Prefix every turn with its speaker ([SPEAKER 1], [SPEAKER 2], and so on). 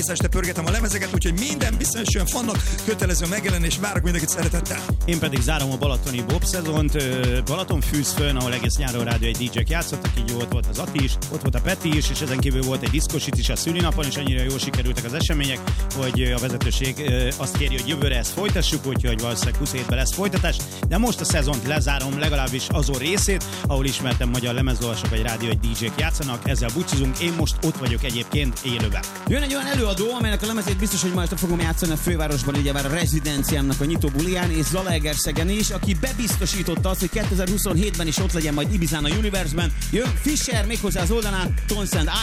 [SPEAKER 1] este pörgetem a lemezeket, úgyhogy minden bizonyosan fannak kötelező megjelenés, várok mindenkit szeretettel.
[SPEAKER 2] Én pedig zárom a balatoni Bob szezont, Balatonfűzfőn, ahol egész nyáron rádió egy DJ-k játszottak, így ott volt az Ati is, ott volt a Peti is, és ezen kívül volt egy diszkosit is a szülinapon, és annyira jól sikerültek az események, hogy a vezetőség azt kéri, hogy jövőre ezt folytassuk, úgyhogy valószínűleg 27-ben lesz folytatás, de most a szezont lezárom, legalábbis azon részét, ahol ismertem magyar lemezolvasók vagy rádió egy DJ-k játszanak, ezzel búcsúzunk, én most ott vagyok egyébként élőben.
[SPEAKER 3] Jön egy olyan előadó, amelynek a lemezét biztos, hogy majd fogom játszani a fővárosban, ugyebár a rezidenciámnak a nyitó bulián, és Zalaegerszegen is, aki bebiztosította azt, hogy 2027-ben is ott legyen majd Ibizán a Universe-ben. Jön Fischer, méghozzá az oldalán Tonsend